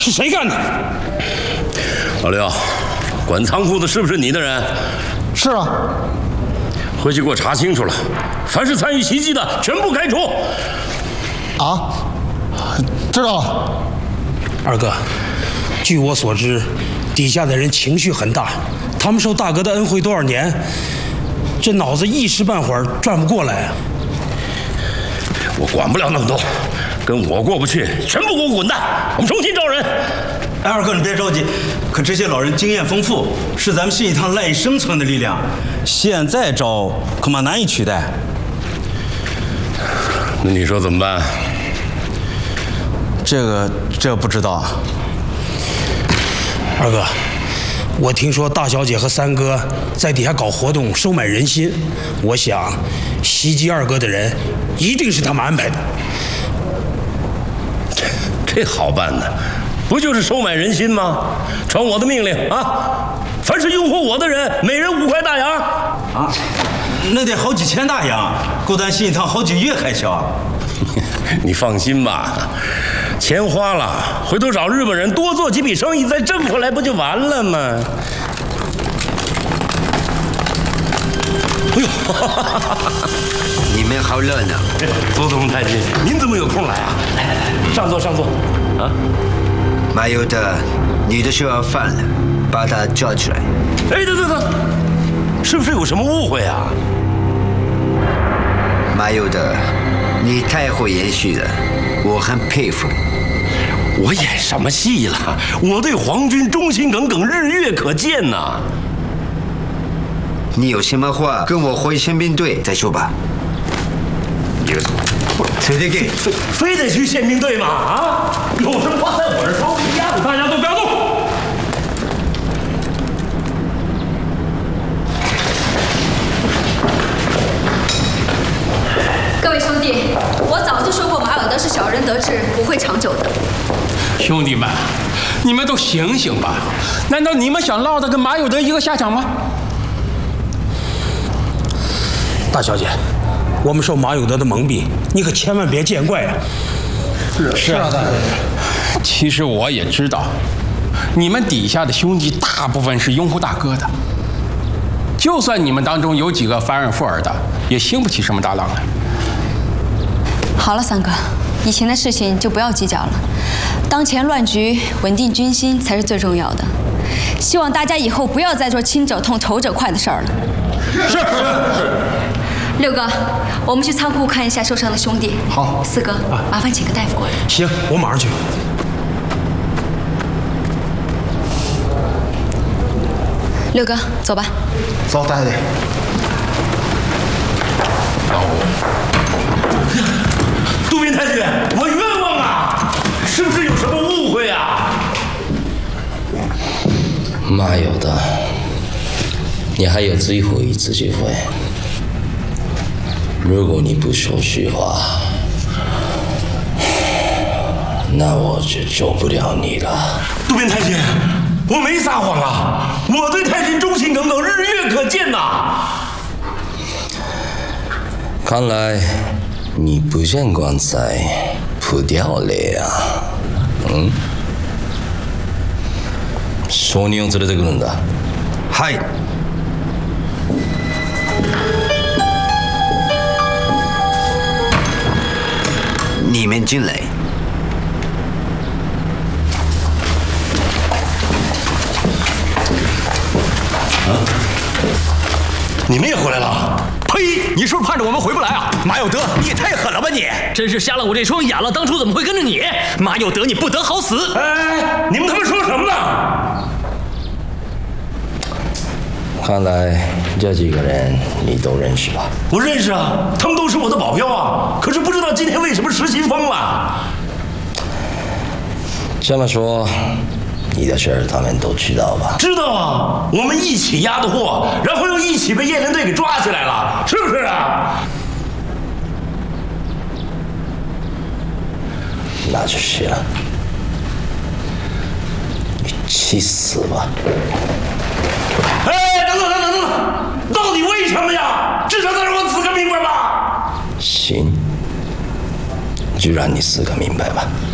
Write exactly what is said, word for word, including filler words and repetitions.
是谁干的？ 老刘，管仓库的是不是你的人？ 是啊。 回去给我查清楚了，凡是参与袭击的，全部开除。 啊，知道了。 二哥，据我所知，底下的人情绪很大，他们受大哥的恩惠多少年，这脑子一时半会儿转不过来啊。 我管不了那么多，跟我过不去，全部给我滚蛋！我们重新招人。 哎，二哥你别着急，可这些老人经验丰富，是咱们信义堂赖以生存的力量，现在招恐怕难以取代。 那你说怎么办？ 这个这不知道。 二哥，我听说大小姐和三哥在底下搞活动收买人心，我想袭击二哥的人一定是他们安排的。 这这好办的，不就是收买人心吗？传我的命令啊！凡是拥护我的人，每人五块大洋。 啊，那得好几千大洋，够咱信义堂好几月开销。 你放心吧，钱花了，回头找日本人多做几笔生意，再挣回来不就完了吗？哎呦， 你们好热闹！ 左总太君，您怎么有空来啊？来来来，上座上座。啊， 马有德，你的事要犯了，把他叫出来。 哎，等等等，是不是有什么误会啊？ 马有德，你太会演戏了，我很佩服。 我演什么戏了？我对皇军忠心耿耿，日月可见呐。 你有什么话跟我回宪兵队再说吧。 推推给，非非得去宪兵队吗？啊，有什么话在我这说不一样？大家都不要动。 各位兄弟，我早就说过马有德是小人得志，不会长久的。 兄弟们，你们都醒醒吧！难道你们想落得跟马有德一个下场吗？ 大小姐，我们受马有德的蒙蔽，你可千万别见怪啊！ 是是啊，大小姐。其实我也知道，你们底下的兄弟大部分是拥护大哥的。就算你们当中有几个凡尔富尔的，也兴不起什么大浪来。 好了，三哥，以前的事情就不要计较了。当前乱局，稳定军心才是最重要的。希望大家以后不要再做亲者痛、仇者快的事儿了。 是是是。 六哥，我们去仓库看一下受伤的兄弟。 好。 四哥，啊、麻烦请个大夫过来。 行，我马上去。 六哥，走吧。 走，大小姐。 渡边太君，我冤枉啊！是不是有什么误会啊？ 马有德，你还有最后一次机会。如果你不说实话，那我就救不了你了。 渡边太君，我没撒谎啊！我对太君忠心耿耿，日月可见呐。 看来你不见棺材不掉泪啊。嗯？証人を連れてくるんだ。 はい。你们进来。 啊？你们也回来了？ 呸！你是不是盼着我们回不来啊？马有德，你也太狠了吧你！真是瞎了我这双眼了，当初怎么会跟着你？马有德，你不得好死！ 哎，你们他妈说什么呢？ 看来这几个人你都认识吧？ 我认识啊，他们都是我的保镖啊。可是不知道今天为什么失心疯了。 这么说，你的事儿他们都知道吧？ 知道啊，我们一起押的货，然后又一起被燕联队给抓起来了，是不是啊？ 那就是了，你去死吧！ 哎，等等等等等等，到底为什么呀？至少得让我死个明白吧！ 行，就让你死个明白吧。